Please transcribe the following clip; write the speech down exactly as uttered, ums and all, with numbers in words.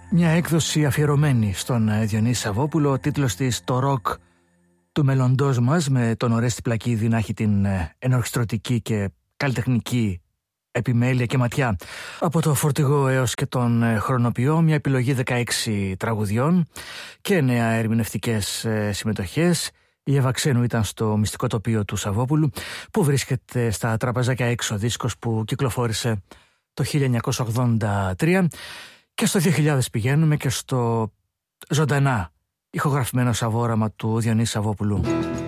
Μια έκδοση αφιερωμένη στον Διονύση Σαββόπουλο, ο τίτλος της «Το ροκ του μέλλοντός μας», με τον Ορέστη Πλακίδη να έχει την ενορχιστρωτική και καλλιτεχνική επιμέλεια και ματιά από το φορτηγό έως και τον χρονοποιό. Μια επιλογή δεκαέξι τραγουδιών και νέα ερμηνευτικές συμμετοχές. Η Εύα Ξένου ήταν στο μυστικό τοπίο του Σαββόπουλου, που βρίσκεται στα τραπεζάκια έξω, δίσκος που κυκλοφόρησε το χίλια εννιακόσια ογδόντα τρία. Και στο δύο χιλιάδες πηγαίνουμε και στο ζωντανά ηχογραφημένο σαβόραμα του Διονύση Σαββόπουλου.